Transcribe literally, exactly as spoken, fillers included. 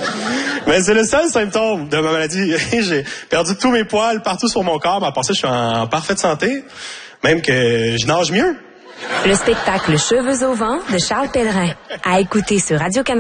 Mais c'est le seul symptôme de ma maladie. J'ai perdu tous mes poils partout sur mon corps, mais à part ça, je suis en parfaite santé. Même que je nage mieux. Le spectacle Cheveux au vent de Charles Pellerin. À écouter sur Radio-Canada.